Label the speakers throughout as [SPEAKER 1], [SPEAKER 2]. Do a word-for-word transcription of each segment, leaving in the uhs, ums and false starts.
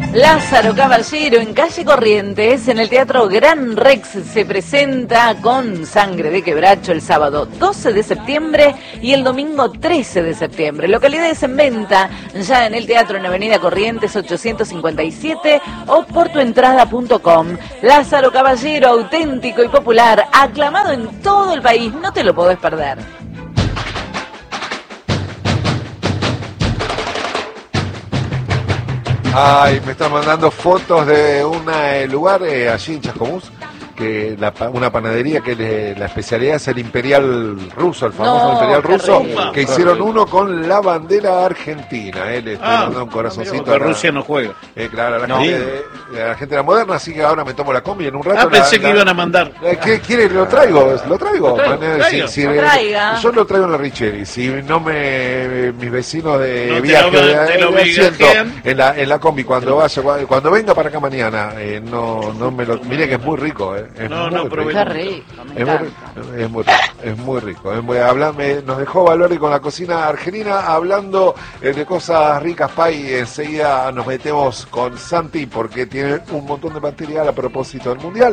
[SPEAKER 1] Lázaro Caballero en calle Corrientes, en el Teatro Gran Rex, se presenta con Sangre de Quebracho el sábado doce de septiembre y el domingo trece de septiembre. Localidades en venta ya en el teatro en Avenida Corrientes ochocientos cincuenta y siete o portuentrada punto com. Lázaro Caballero, auténtico y popular, aclamado en todo el país, no te lo podés perder.
[SPEAKER 2] Ay, me están mandando fotos de un eh, lugar eh, allí en Chascomús, que la, una panadería que le, la especialidad es el Imperial Ruso, el famoso
[SPEAKER 1] No,
[SPEAKER 2] Imperial Ruso,
[SPEAKER 1] rico.
[SPEAKER 2] que hicieron uno con la bandera argentina. Eh, le estoy
[SPEAKER 3] Ah,
[SPEAKER 2] mandando un corazoncito.
[SPEAKER 3] porque Rusia no juega.
[SPEAKER 2] Eh, claro, la,
[SPEAKER 3] No.
[SPEAKER 2] gente, de, la gente de la moderna, así que ahora me tomo la combi en un rato.
[SPEAKER 3] Ah, pensé
[SPEAKER 2] la,
[SPEAKER 3] que
[SPEAKER 2] la,
[SPEAKER 3] iban a mandar.
[SPEAKER 2] Eh, ¿Qué quiere? Lo traigo, lo traigo.
[SPEAKER 3] Lo traigo,
[SPEAKER 2] Man,
[SPEAKER 3] traigo.
[SPEAKER 2] si- si-
[SPEAKER 1] Lo traiga.
[SPEAKER 2] Yo lo traigo en la Richeri. Si no me, mis vecinos de
[SPEAKER 3] No te
[SPEAKER 2] viaje
[SPEAKER 3] lo-
[SPEAKER 2] de,
[SPEAKER 3] te lo
[SPEAKER 2] de asiento
[SPEAKER 3] migajean.
[SPEAKER 2] en la, en la combi, cuando vaya, cuando, cuando venga para acá mañana, eh, no, no me lo. Mire que es muy rico, eh. Es
[SPEAKER 3] No,
[SPEAKER 2] muy
[SPEAKER 3] no,
[SPEAKER 2] rico.
[SPEAKER 3] probé.
[SPEAKER 1] Qué rico, me
[SPEAKER 2] Es muy,
[SPEAKER 1] encanta.
[SPEAKER 2] es muy rico, es muy rico. Es muy, hablame, nos dejó Valori con la cocina argelina hablando eh, de cosas ricas, Pai. Enseguida nos metemos con Santi porque tiene un montón de material a propósito del Mundial.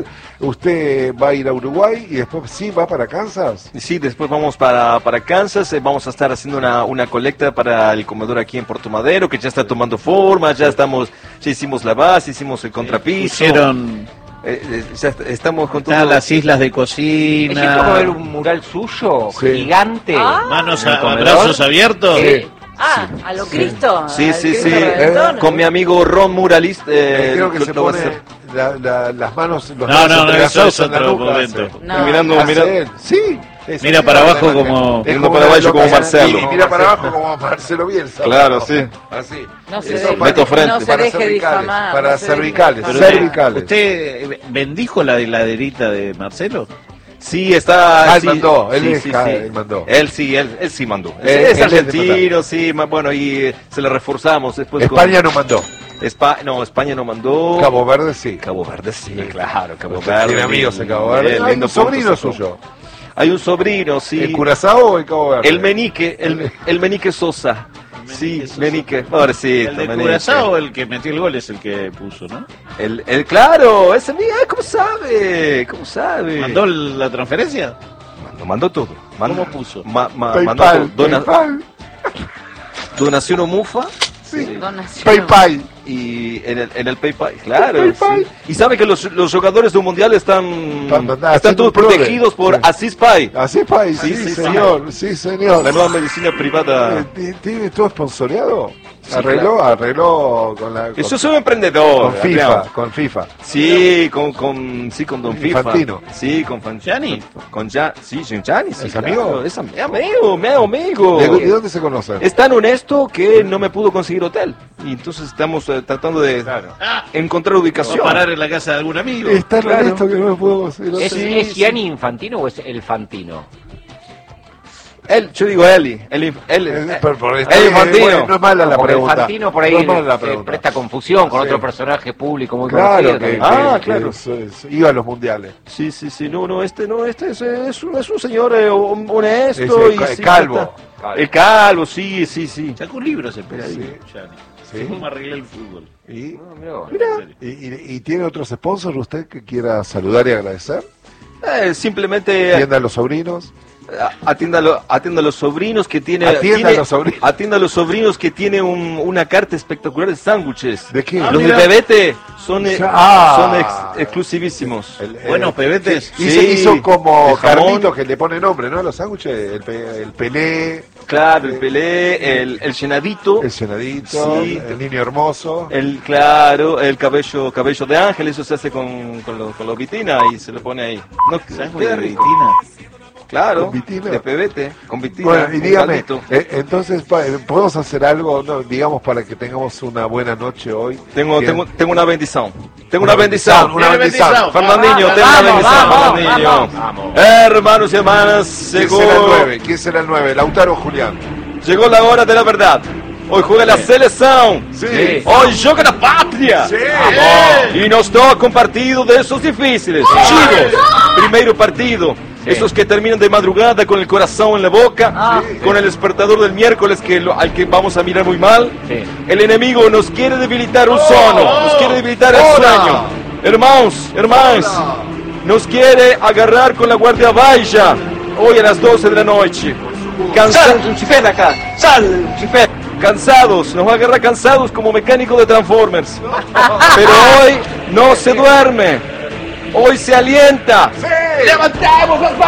[SPEAKER 2] Usted va a ir a Uruguay y después sí va para Kansas.
[SPEAKER 4] Sí, después vamos para, para Kansas, eh, vamos a estar haciendo una, una colecta para el comedor aquí en Puerto Madero, que ya está tomando forma, ya estamos, ya hicimos la base, hicimos el contrapiso.
[SPEAKER 3] Pusieron
[SPEAKER 4] Eh, eh, ya est- estamos con todo.
[SPEAKER 3] están las islas de
[SPEAKER 5] ¿Es cierto que va a
[SPEAKER 3] cocina,
[SPEAKER 5] haber un mural suyo,
[SPEAKER 2] Sí.
[SPEAKER 5] gigante?
[SPEAKER 1] Ah.
[SPEAKER 3] manos
[SPEAKER 5] ¿En el
[SPEAKER 3] a,
[SPEAKER 5] comedor?
[SPEAKER 3] brazos abiertos.
[SPEAKER 2] Sí.
[SPEAKER 1] Ah, a lo Cristo.
[SPEAKER 4] Sí,
[SPEAKER 1] al
[SPEAKER 4] sí,
[SPEAKER 1] Cristo
[SPEAKER 4] sí,
[SPEAKER 1] Redentor.
[SPEAKER 4] con mi amigo Ron Muralist.
[SPEAKER 2] Eh,
[SPEAKER 4] Eh,
[SPEAKER 2] creo que
[SPEAKER 4] lo-
[SPEAKER 2] se
[SPEAKER 4] lo va a
[SPEAKER 2] pone
[SPEAKER 4] hacer.
[SPEAKER 2] la- la- las manos, los
[SPEAKER 3] No,
[SPEAKER 2] brazos
[SPEAKER 3] no, no,
[SPEAKER 2] entrelazados
[SPEAKER 3] eso es
[SPEAKER 2] en la
[SPEAKER 3] otro
[SPEAKER 2] nuca,
[SPEAKER 3] momento.
[SPEAKER 2] hace.
[SPEAKER 1] No.
[SPEAKER 4] Mirando,
[SPEAKER 2] Hace
[SPEAKER 4] mirando.
[SPEAKER 2] él. Sí. Sí,
[SPEAKER 3] Mira
[SPEAKER 2] sí,
[SPEAKER 3] para
[SPEAKER 2] sí,
[SPEAKER 3] abajo
[SPEAKER 2] sí,
[SPEAKER 3] como-
[SPEAKER 2] es
[SPEAKER 4] Mirando
[SPEAKER 2] como
[SPEAKER 4] para
[SPEAKER 2] una
[SPEAKER 4] abajo como
[SPEAKER 2] loca,
[SPEAKER 4] Marcelo.
[SPEAKER 2] y mira para abajo como Marcelo Bielsa.
[SPEAKER 4] Claro, sí.
[SPEAKER 2] Así.
[SPEAKER 1] No se
[SPEAKER 2] Eso
[SPEAKER 1] deje,
[SPEAKER 2] para-
[SPEAKER 4] Meto frente.
[SPEAKER 1] no se
[SPEAKER 2] para
[SPEAKER 1] deje
[SPEAKER 2] cervicales,
[SPEAKER 1] difamar.
[SPEAKER 2] para
[SPEAKER 1] no se deje
[SPEAKER 2] cervicales,
[SPEAKER 1] difamar.
[SPEAKER 2] cervicales.
[SPEAKER 3] ¿Usted eh, bendijo la heladerita de Marcelo?
[SPEAKER 4] Sí, está.
[SPEAKER 2] Ah, él
[SPEAKER 4] sí,
[SPEAKER 2] mandó, él
[SPEAKER 4] sí,
[SPEAKER 2] es
[SPEAKER 4] sí,
[SPEAKER 2] ca-
[SPEAKER 4] sí.
[SPEAKER 2] él mandó.
[SPEAKER 4] Él sí, él, él sí mandó.
[SPEAKER 2] Él-
[SPEAKER 4] es
[SPEAKER 2] él es de
[SPEAKER 4] argentino, sí, ma- bueno, y eh, se le reforzamos después
[SPEAKER 2] España no mandó.
[SPEAKER 4] con. Espa- no, España no mandó.
[SPEAKER 2] Cabo Verde sí.
[SPEAKER 4] Cabo Verde, sí, claro, Cabo
[SPEAKER 2] Usted
[SPEAKER 4] Verde.
[SPEAKER 2] tiene amigos en Cabo Verde.
[SPEAKER 4] Bien,
[SPEAKER 2] Hay
[SPEAKER 4] lindo
[SPEAKER 2] un sobrino
[SPEAKER 4] punto,
[SPEAKER 2] suyo.
[SPEAKER 4] Hay un sobrino, sí.
[SPEAKER 2] ¿En Curazao o en Cabo Verde?
[SPEAKER 4] El Menique, el, el Menique Sosa. Sí,
[SPEAKER 3] Sosa.
[SPEAKER 4] Menique, pobrecito.
[SPEAKER 3] El de
[SPEAKER 4] Menique.
[SPEAKER 3] Curazao, el que metió el gol, es el que puso, ¿no?
[SPEAKER 4] El, el, claro, ese mira, ¿cómo sabe? ¿Cómo sabe?
[SPEAKER 3] ¿Mandó la transferencia?
[SPEAKER 4] Mandó, mandó todo. Mandó,
[SPEAKER 3] ¿Cómo puso?
[SPEAKER 4] Ma, ma, mandó
[SPEAKER 2] PayPal.
[SPEAKER 4] todo. Dona-
[SPEAKER 2] PayPal.
[SPEAKER 4] donación o mufa.
[SPEAKER 2] Sí.
[SPEAKER 1] Donación.
[SPEAKER 2] PayPal.
[SPEAKER 4] Y en el, en el PayPal, claro.
[SPEAKER 2] PayPal.
[SPEAKER 4] Sí. Y sabe que los, los jugadores de un mundial están,
[SPEAKER 2] Están- están
[SPEAKER 4] están
[SPEAKER 2] haciendo
[SPEAKER 4] todos
[SPEAKER 2] un progre.
[SPEAKER 4] protegidos por
[SPEAKER 2] Sí.
[SPEAKER 4] Assist Pay,
[SPEAKER 2] Así país, sí,
[SPEAKER 4] Sí, sí,
[SPEAKER 2] señor, sí, señor.
[SPEAKER 4] la nueva medicina privada.
[SPEAKER 2] Eh, ¿t- ¿Tiene todo sponsoreado?
[SPEAKER 4] Sí,
[SPEAKER 2] arregló, arregló con la. Con,
[SPEAKER 4] Eso es un emprendedor.
[SPEAKER 2] con FIFA,
[SPEAKER 4] Adrián.
[SPEAKER 2] con FIFA.
[SPEAKER 4] Sí, con, con, sí, con Don FIFA.
[SPEAKER 2] Infantino.
[SPEAKER 4] Sí, con Fan-
[SPEAKER 3] ¿Gianni?
[SPEAKER 4] Con ya, sí, con Gianni, sí,
[SPEAKER 2] ¿Es
[SPEAKER 4] claro.
[SPEAKER 2] amigo?
[SPEAKER 4] Es am- amigo, mi amigo.
[SPEAKER 2] ¿De, de dónde se conocen?
[SPEAKER 4] Es tan honesto que no me pudo conseguir hotel. Y entonces estamos eh, tratando de
[SPEAKER 3] Ah,
[SPEAKER 4] encontrar
[SPEAKER 3] ¿va a
[SPEAKER 4] ubicación.
[SPEAKER 3] parar en la casa de algún amigo?
[SPEAKER 2] Es tan
[SPEAKER 4] Claro.
[SPEAKER 2] honesto que no me puedo conseguir.
[SPEAKER 5] ¿Es,
[SPEAKER 2] hotel.
[SPEAKER 5] ¿Es Gianni Infantino o es el Fantino?
[SPEAKER 4] Él, yo digo Eli. Eli, Eli,
[SPEAKER 2] Eh, pero por-
[SPEAKER 4] Eli
[SPEAKER 2] eh,
[SPEAKER 4] Infantino.
[SPEAKER 2] bueno, no es mala la
[SPEAKER 5] Porque el
[SPEAKER 2] pregunta.
[SPEAKER 5] Fantino por ahí
[SPEAKER 2] no es mala la
[SPEAKER 5] se
[SPEAKER 2] pregunta.
[SPEAKER 5] presta confusión con
[SPEAKER 2] Sí.
[SPEAKER 5] otro personaje público muy
[SPEAKER 2] Claro
[SPEAKER 5] conocido.
[SPEAKER 2] que,
[SPEAKER 5] también.
[SPEAKER 4] Ah,
[SPEAKER 2] que-
[SPEAKER 4] claro.
[SPEAKER 2] que es- es- iba a los mundiales.
[SPEAKER 4] Sí, sí, sí, no, no, este no, este es, es, un, es un señor eh, hon- honesto
[SPEAKER 2] Es el
[SPEAKER 4] y
[SPEAKER 2] ca-
[SPEAKER 4] sí,
[SPEAKER 2] calvo.
[SPEAKER 4] está- El calvo, sí, sí, sí.
[SPEAKER 3] Sacó un libro ese peladito,
[SPEAKER 2] Sí.
[SPEAKER 3] Gianni.
[SPEAKER 2] Sí.
[SPEAKER 3] ¿Cómo arreglé el fútbol?
[SPEAKER 2] ¿Y,
[SPEAKER 5] No, mirá vos.
[SPEAKER 2] y, y- y tiene otros sponsors usted que quiera saludar y agradecer?
[SPEAKER 4] Eh, simplemente
[SPEAKER 2] Atienda a los sobrinos.
[SPEAKER 4] a- atienda, a lo- atienda a los sobrinos que tiene.
[SPEAKER 2] Atienda
[SPEAKER 4] tiene-
[SPEAKER 2] a los sobrinos.
[SPEAKER 4] Atienda a los sobrinos que tiene un- una carta espectacular de sándwiches.
[SPEAKER 2] ¿De qué?
[SPEAKER 3] Ah,
[SPEAKER 4] Los
[SPEAKER 3] mira.
[SPEAKER 4] de Pebete son, eh,
[SPEAKER 2] Ah.
[SPEAKER 4] son ex- exclusivísimos.
[SPEAKER 2] El- eh,
[SPEAKER 3] Buenos pebetes.
[SPEAKER 2] Y
[SPEAKER 4] Sí,
[SPEAKER 2] se hizo como
[SPEAKER 4] el jamón.
[SPEAKER 2] Carlitos que le pone nombre, ¿no? A los sándwiches, el, pe- el Pelé,
[SPEAKER 4] Claro, el Pelé, el, el llenadito.
[SPEAKER 2] el cenadito,
[SPEAKER 4] Sí.
[SPEAKER 2] el niño hermoso.
[SPEAKER 4] El claro, el cabello cabello de ángel, eso se hace con, con, lo, con lo vitina y se lo pone ahí. No,
[SPEAKER 3] ¿Sabes
[SPEAKER 4] qué
[SPEAKER 3] de
[SPEAKER 4] rico.
[SPEAKER 3] Vitina?
[SPEAKER 4] Claro,
[SPEAKER 2] ¿Con vitina?
[SPEAKER 4] de pebete, con vitina.
[SPEAKER 2] Bueno, y
[SPEAKER 4] un
[SPEAKER 2] dígame,
[SPEAKER 4] caldito.
[SPEAKER 2] eh, entonces, pa- eh, ¿podemos hacer algo, no, digamos, para que tengamos una buena noche hoy?
[SPEAKER 4] Tengo,
[SPEAKER 2] Bien.
[SPEAKER 4] tengo, tengo una bendición. Tengo
[SPEAKER 2] Una
[SPEAKER 4] una bendición.
[SPEAKER 2] bendición, una
[SPEAKER 3] Tiene
[SPEAKER 2] bendición.
[SPEAKER 3] bendición.
[SPEAKER 4] Fernandinho,
[SPEAKER 5] Vamos,
[SPEAKER 4] tengo una
[SPEAKER 5] vamos,
[SPEAKER 4] bendición,
[SPEAKER 5] vamos,
[SPEAKER 4] Fernandinho.
[SPEAKER 5] vamos, vamos.
[SPEAKER 4] Hermanos y hermanas,
[SPEAKER 2] ¿Quién
[SPEAKER 4] llegó,
[SPEAKER 2] será el nueve? ¿Quién será el nueve? Lautaro o Julián.
[SPEAKER 4] llegó la hora de la verdad. Hoy juega la selección.
[SPEAKER 2] Sí.
[SPEAKER 4] Hoy juega la patria.
[SPEAKER 2] Sí.
[SPEAKER 4] Y nos toca un partido de esos difíciles. Chivos, primeiro partido. Esos que terminan de madrugada con el corazón en la boca,
[SPEAKER 1] Ah.
[SPEAKER 4] con el despertador del miércoles que lo- al que vamos a mirar muy mal.
[SPEAKER 5] Sí.
[SPEAKER 4] El enemigo nos quiere debilitar un sono, nos quiere debilitar el
[SPEAKER 2] Hola.
[SPEAKER 4] sueño. Hermanos, hermanas, nos quiere agarrar con la guardia baja hoy a las doce de la noche. Cansa-
[SPEAKER 5] Lucifer acá! ¡Sal, Lucifer!
[SPEAKER 4] cansados, nos va a agarrar cansados como mecánico de Transformers. Pero hoy no se duerme, hoy se alienta.
[SPEAKER 2] ¡Levantamos,